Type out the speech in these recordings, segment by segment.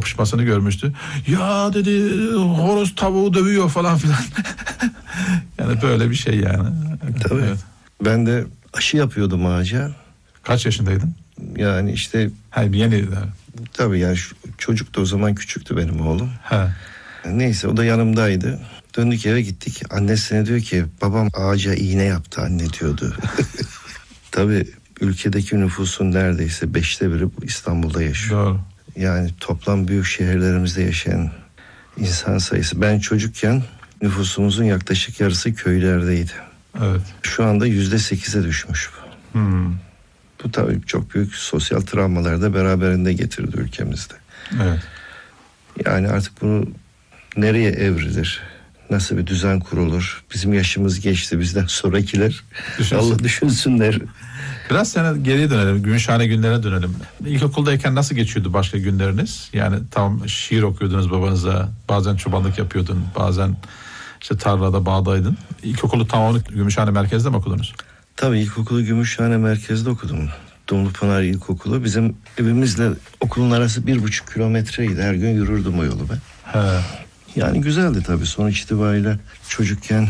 kapışmasını görmüştü. Ya dedi, horoz tavuğu dövüyor falan filan. Yani böyle bir şey yani. Tabii. Evet. Ben de aşı yapıyordum ağaca. Kaç yaşındaydın? Yani işte Hayır, yeni. tabii yani çocuk da o zaman küçüktü benim oğlum. He. Neyse o da yanımdaydı. Döndük eve gittik. Annesine diyor ki babam ağaca iğne yaptı anne diyordu. Tabii ülkedeki nüfusun neredeyse 1/5 bu İstanbul'da yaşıyor. Doğru. Yani toplam büyük şehirlerimizde yaşayan insan sayısı. Ben çocukken nüfusumuzun yaklaşık yarısı köylerdeydi. Evet. Şu anda %8'e düşmüş bu. Bu tabii çok büyük sosyal travmalar da beraberinde getirdi ülkemizde. Evet. Yani artık bunu nereye evrilir? Nasıl bir düzen kurulur? Bizim yaşımız geçti, bizden sonrakiler. Allah düşünsünler. Biraz sana geriye dönelim. Gümüşhane günlerine dönelim. İlkokuldayken nasıl geçiyordu başka günleriniz? Yani tam şiir okuyordunuz babanıza. Bazen çobanlık yapıyordun. Bazen işte tarlada, bağdaydın. İlkokulu tamamını Gümüşhane merkezde mi okudunuz? Tabii ilkokulu Gümüşhane merkezde okudum. Dumlupınar İlkokulu. Bizim evimizle okulun arası 1,5 kilometreydi. Her gün yürürdüm o yolu ben. He. Yani güzeldi tabii sonuç itibariyle çocukken.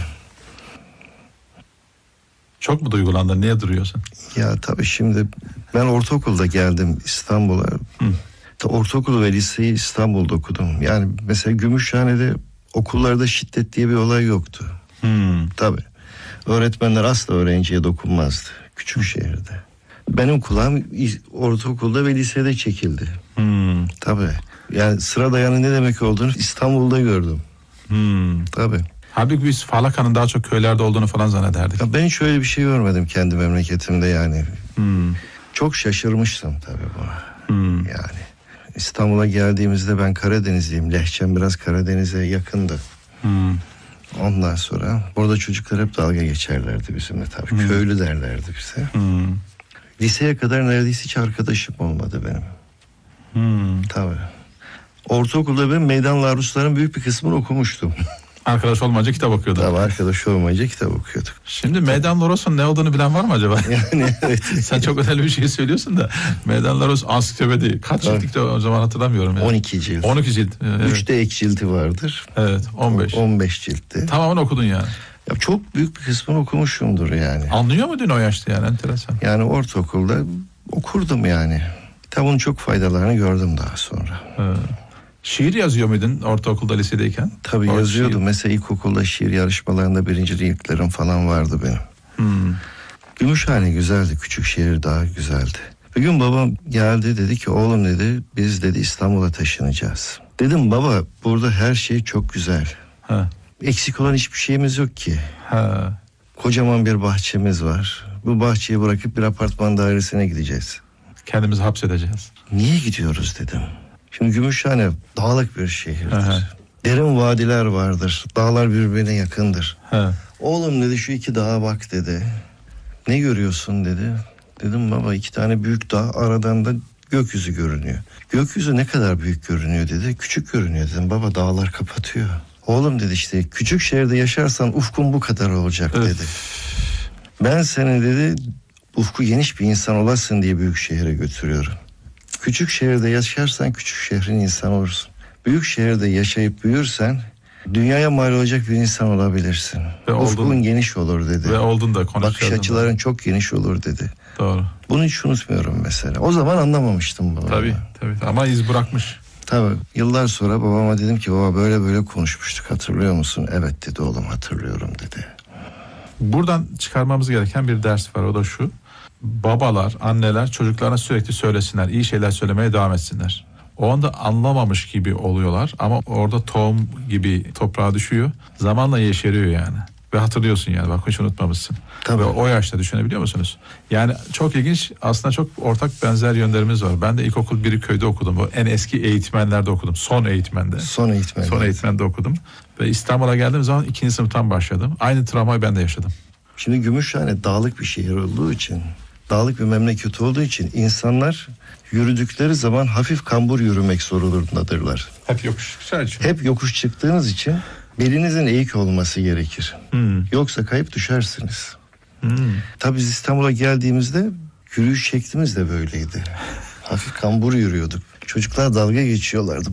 Çok mu duygulandın? Niye duruyorsun? Ya tabii şimdi ben ortaokulda geldim İstanbul'a. Ortaokulu ve liseyi İstanbul'da okudum. Yani mesela Gümüşhane'de okullarda şiddet diye bir olay yoktu. Tabii. Öğretmenler asla öğrenciye dokunmazdı küçük şehirde. Benim kulağım ortaokulda ve lisede çekildi. Tabii. Yani sıra dayanı ne demek olduğunu İstanbul'da gördüm. Tabii. Halbuki biz Falaka'nın daha çok köylerde olduğunu falan zannederdik. Ya ben şöyle bir şey görmedim kendi memleketimde yani. Çok şaşırmıştım tabii buna. Yani İstanbul'a geldiğimizde ben Karadenizliyim. Lehçem biraz Karadeniz'e yakındı. Ondan sonra burada çocuklar hep dalga geçerlerdi bizimle tabii. Köylü derlerdi bize. Liseye kadar neredeyse hiç arkadaşım olmadı benim. Tabii. Ortaokulda ben Meydanlı Arusların büyük bir kısmını okumuştum. Arkadaş olmayınca kitap okuyordun. Tabii arkadaş olmayınca kitap okuyorduk. Şimdi Meydan Loros'un ne olduğunu bilen var mı acaba? Yani evet. Sen çok önemli bir şey söylüyorsun da. Meydan Loros ansiklopedi. Kaç ciltlikte o zaman hatırlamıyorum. Yani. 12 cilt. 12 cilt. Evet. 3 de ek cilti vardır. Evet, 15. 15 ciltti. Tamamını okudun yani. Ya çok büyük bir kısmını okumuşumdur yani. Anlıyor muydun o yaşta yani, enteresan. Yani ortaokulda okurdum yani. Kitabın çok faydalarını gördüm daha sonra. Şiir yazıyor muydun ortaokulda, lisedeyken? Tabii yazıyordum. Mesela ilkokulda şiir yarışmalarında birinciliklerim falan vardı benim. Gümüşhane güzeldi. Küçük şehir daha güzeldi. Bir gün babam geldi, dedi ki oğlum dedi biz dedi İstanbul'a taşınacağız. Dedim baba burada her şey çok güzel. Eksik olan hiçbir şeyimiz yok ki. Kocaman bir bahçemiz var. Bu bahçeyi bırakıp bir apartman dairesine gideceğiz. Kendimizi hapsedeceğiz. Niye gidiyoruz dedim. Şimdi Gümüşhane dağlık bir şehirdir. Derin vadiler vardır. Dağlar birbirine yakındır. Oğlum dedi şu 2 dağa bak dedi. Ne görüyorsun dedi. Dedim baba 2 tane büyük dağ, aradan da gökyüzü görünüyor. Gökyüzü ne kadar büyük görünüyor dedi. Küçük görünüyor dedim. Baba dağlar kapatıyor. Oğlum dedi işte küçük şehirde yaşarsan ufkun bu kadar olacak dedi. Ben seni dedi ufku geniş bir insan olasın diye büyük şehire götürüyorum. Küçük şehirde yaşarsan küçük şehrin insanı olursun. Büyük şehirde yaşayıp büyürsen dünyaya mal olacak bir insan olabilirsin. Ufkun geniş olur dedi. Ve oldun da konuşuyordun. Bakış açıların çok geniş olur dedi. Doğru. Bunu hiç unutmuyorum mesela. O zaman anlamamıştım bunu. Tabii. Ama iz bırakmış. Tabii. Yıllar sonra babama dedim ki baba böyle böyle konuşmuştuk, hatırlıyor musun? Evet dedi oğlum, hatırlıyorum dedi. Buradan çıkarmamız gereken bir ders var, o da şu. Babalar, anneler çocuklarına sürekli söylesinler, iyi şeyler söylemeye devam etsinler. O anda anlamamış gibi oluyorlar ama orada tohum gibi toprağa düşüyor. Zamanla yeşeriyor yani. Ve hatırlıyorsun yani, bak hiç unutmamışsın. Tabii. Ve o yaşta düşünebiliyor musunuz? Yani çok ilginç, aslında çok ortak benzer yönlerimiz var. Ben de ilkokul 1'i köyde okudum. O en eski eğitmenlerde okudum. Son eğitmende okudum. Ve İstanbul'a geldiğim zaman 2. sınıftan başladım. Aynı travmayı ben de yaşadım. Şimdi Gümüşhane dağlık bir şehir olduğu için, dağlık bir memleket olduğu için insanlar yürüdükleri zaman hafif kambur yürümek zorundadırlar. Hep yokuş çıktığınız için belinizin eğik olması gerekir. Yoksa kayıp düşersiniz. Tabii biz İstanbul'a geldiğimizde yürüyüş şeklimiz de böyleydi. Hafif kambur yürüyorduk. Çocuklar dalga geçiyorlardı.